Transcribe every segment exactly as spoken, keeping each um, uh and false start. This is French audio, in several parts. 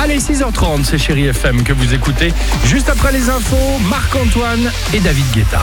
Allez, six heures trente, c'est Chérie F M que vous écoutez. Juste après les infos, Marc-Antoine et David Guetta.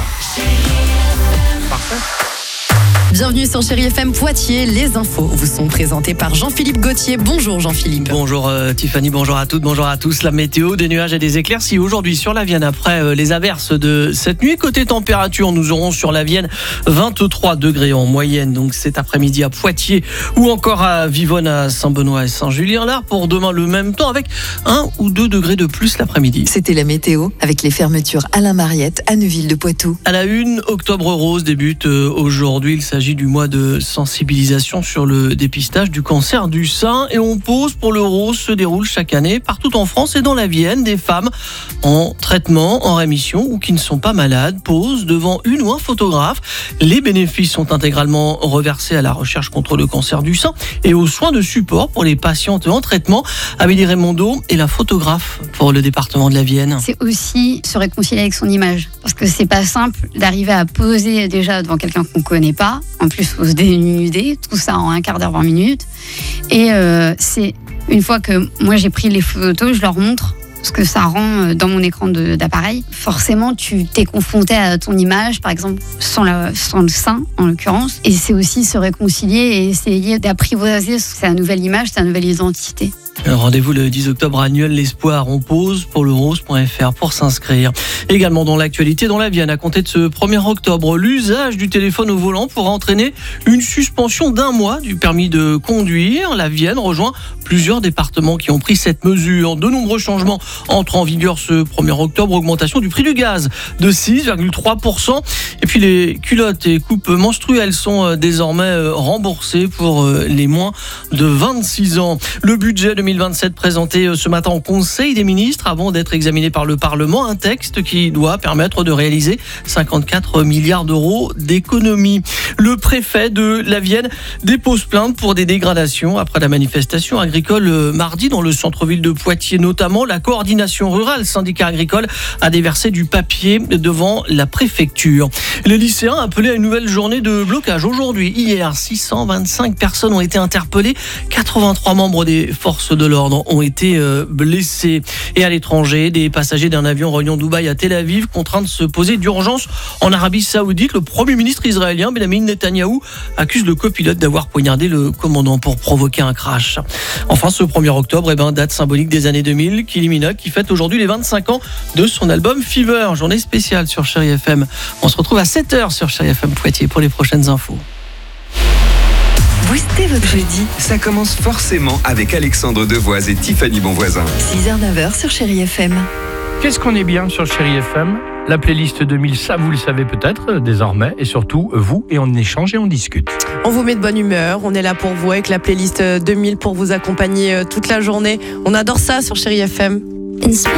Parfait. Bienvenue sur Chérie F M Poitiers. Les infos vous sont présentées par Jean-Philippe Gauthier. Bonjour Jean-Philippe. Bonjour euh, Tiffany, bonjour à toutes, bonjour à tous. La météo, des nuages et des éclaircies aujourd'hui sur la Vienne après euh, les averses de cette nuit. Côté température, nous aurons sur la Vienne vingt-trois degrés en moyenne. Donc cet après-midi à Poitiers ou encore à Vivonne, à Saint-Benoît et Saint-Julien. Là pour demain le même temps avec un ou deux degrés de plus l'après-midi. C'était la météo avec les fermetures Alain Mariette à Neuville de Poitou. À la une, Octobre Rose débute euh, aujourd'hui. Il s'agit du mois de sensibilisation sur le dépistage du cancer du sein et on pose pour le rose se déroule chaque année partout en France et dans la Vienne. Des femmes en traitement, en rémission ou qui ne sont pas malades posent devant une ou un photographe. Les bénéfices sont intégralement reversés à la recherche contre le cancer du sein et aux soins de support pour les patientes en traitement. Amélie Raymondo est la photographe pour le département de la Vienne. C'est aussi se réconcilier avec son image parce que c'est pas simple d'arriver à poser déjà devant quelqu'un qu'on connaît pas. En plus, il faut se dénuder, tout ça en un quart d'heure, vingt minutes. Et euh, c'est une fois que moi j'ai pris les photos, je leur montre ce que ça rend dans mon écran de, d'appareil. Forcément, tu t'es confronté à ton image, par exemple, sans, la, sans le sein, en l'occurrence. Et c'est aussi se réconcilier et essayer d'apprivoiser sa nouvelle image, sa nouvelle identité. Rendez-vous le dix octobre annuel L'Espoir. On pose pour le rose point f r pour s'inscrire. Également dans l'actualité, dans la Vienne, à compter de ce premier octobre, l'usage du téléphone au volant pourra entraîner une suspension d'un mois du permis de conduire. La Vienne rejoint plusieurs départements qui ont pris cette mesure. De nombreux changements entrent en vigueur ce premier octobre. Augmentation du prix du gaz de six virgule trois pour cent. Et puis les culottes et coupes menstruelles sont désormais remboursées pour les moins de vingt-six ans. Le budget deux mille vingt-sept présenté ce matin au Conseil des ministres avant d'être examiné par le Parlement. Un texte qui doit permettre de réaliser cinquante-quatre milliards d'euros d'économies. Le préfet de la Vienne dépose plainte pour des dégradations après la manifestation agricole mardi dans le centre-ville de Poitiers. Notamment, la coordination rurale syndicat agricole a déversé du papier devant la préfecture. Les lycéens appelés à une nouvelle journée de blocage aujourd'hui. Hier, six cent vingt-cinq personnes ont été interpellées. quatre-vingt-trois membres des forces de l'ordre ont été blessés. Et à l'étranger, des passagers d'un avion reliant Dubaï à Tel Aviv contraints de se poser d'urgence en Arabie Saoudite. Le premier ministre israélien Benjamin Netanyahou accuse le copilote d'avoir poignardé le commandant pour provoquer un crash. Enfin, ce premier octobre, eh ben, date symbolique des années deux mille, Kylie Minogue qui fête aujourd'hui les vingt-cinq ans de son album Fever. Journée spéciale sur Chérie F M. On se retrouve à sept heures sur Chérie F M Poitiers pour les prochaines infos. Boostez votre jeudi. Ça commence forcément avec Alexandre Devoise et Tiffany Bonvoisin. six heures neuf heures sur Chérie F M. Qu'est-ce qu'on est bien sur Chérie F M? La playlist deux mille, ça vous le savez peut-être désormais. Et surtout, vous, et on échange et on discute. On vous met de bonne humeur, on est là pour vous avec la playlist deux mille pour vous accompagner toute la journée. On adore ça sur Chérie F M.